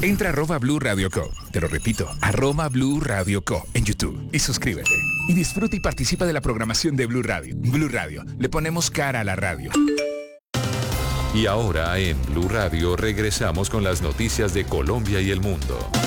Entra a @Blue Radio Co. Te lo repito, @Blue Radio Co. en YouTube y suscríbete. Y disfruta y participa de la programación de Blue Radio. Blue Radio, le ponemos cara a la radio. Y ahora en Blue Radio regresamos con las noticias de Colombia y el mundo.